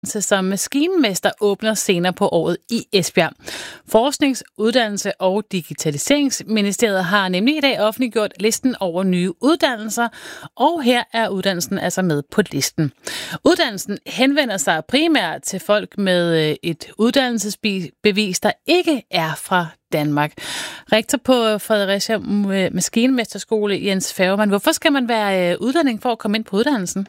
som maskinmester åbner senere på året i Esbjerg. Forsknings-, Uddannelse- og Digitaliseringsministeriet har nemlig i dag offentliggjort listen over nye uddannelser, og her er uddannelsen altså med på listen. Uddannelsen henvender sig primært til folk med et uddannelsesbevis, der ikke er fra Danmark. Rektor på Fredericia Maskinmesterskole, Jens Færgemann. Hvorfor skal man være uddanning for at komme ind på uddannelsen?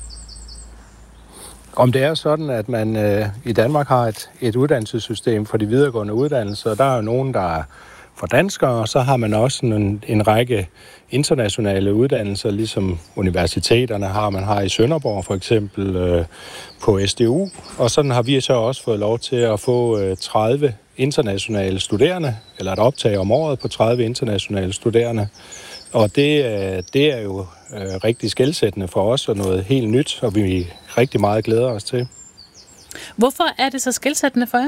Om det er sådan, at man i Danmark har et uddannelsessystem for de videregående uddannelser, der er jo nogen, der er for danskere, og så har man også en række internationale uddannelser, ligesom universiteterne har. Man har i Sønderborg for eksempel på SDU, og sådan har vi så også fået lov til at få 30 internationale studerende, eller et optag om året på 30 internationale studerende. Og det er jo rigtig skelsættende for os og noget helt nyt, og vi rigtig meget glæder os til. Hvorfor er det så skelsættende for jer?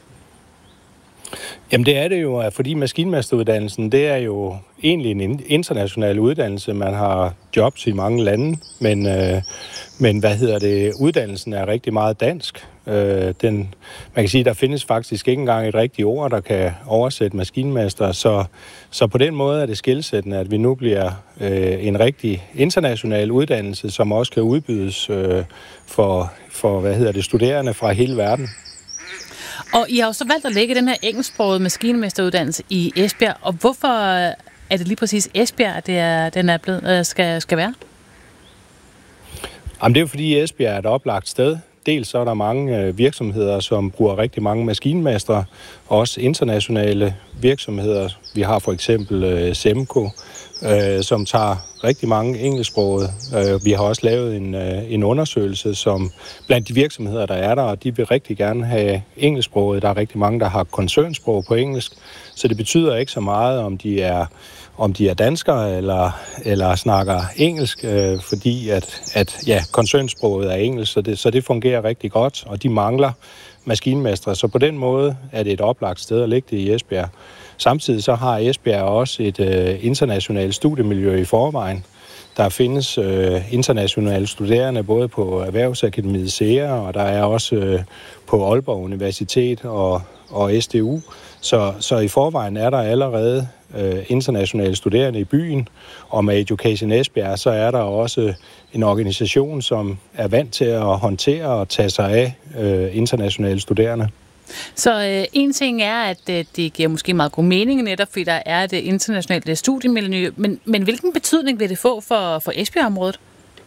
Jamen det er det jo, fordi maskinmesteruddannelsen, det er jo egentlig en international uddannelse. Man har jobs i mange lande, men uddannelsen er rigtig meget dansk. Man kan sige, at der findes faktisk ikke engang et rigtigt ord, der kan oversætte maskinmester. Så på den måde er det skelsættende, at vi nu bliver en rigtig international uddannelse, som også kan udbydes for studerende fra hele verden. Og I har jo så valgt at lægge den her engelsksprogede maskinmesteruddannelse i Esbjerg. Og hvorfor er det lige præcis Esbjerg, at den er blevet, skal være? Jamen det er jo fordi Esbjerg er et oplagt sted. Dels så er der mange virksomheder, som bruger rigtig mange maskinmestre, også internationale virksomheder. Vi har for eksempel Semco, som tager rigtig mange engelsksprogede. Vi har også lavet en undersøgelse, som blandt de virksomheder, der er der, og de vil rigtig gerne have engelsksproget. Der er rigtig mange, der har koncernsprog på engelsk, så det betyder ikke så meget, om de er danskere eller snakker engelsk, fordi at koncernsproget er engelsk, så det fungerer rigtig godt, og de mangler maskinmestre. Så på den måde er det et oplagt sted at lægge det i Esbjerg. Samtidig så har Esbjerg også et internationalt studiemiljø i forvejen. Der findes internationale studerende både på Erhvervsakademiet SEA, og der er også på Aalborg Universitet og SDU. Så i forvejen er der allerede internationale studerende i byen, og med Education Esbjerg, så er der også en organisation, som er vant til at håndtere og tage sig af internationale studerende. Så en ting er, at det giver måske meget god mening netop, fordi der er et internationalt studiemiljø, men hvilken betydning vil det få for Esbjerg-området?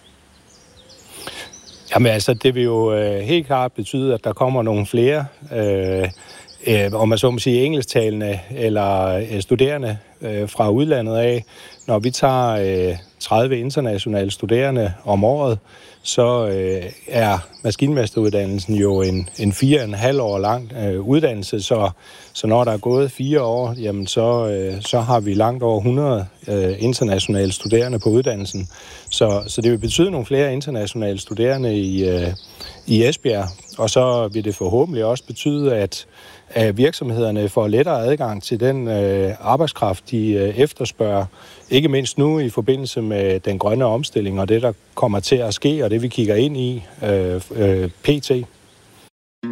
Jamen altså, det vil jo helt klart betyde, at der kommer nogle flere om man så må sige engelsktalende eller studerende fra udlandet af. Når vi tager 30 internationale studerende om året, så er maskinmesteruddannelsen jo en 4,5 år lang uddannelse, så når der er gået 4 år, jamen så har vi langt over 100 internationale studerende på uddannelsen. Så det vil betyde nogle flere internationale studerende i Esbjerg, og så vil det forhåbentlig også betyde, at virksomhederne får lettere adgang til den arbejdskraft, de efterspørger. Ikke mindst nu i forbindelse med den grønne omstilling og det, der kommer til at ske, og det vi kigger ind i pt.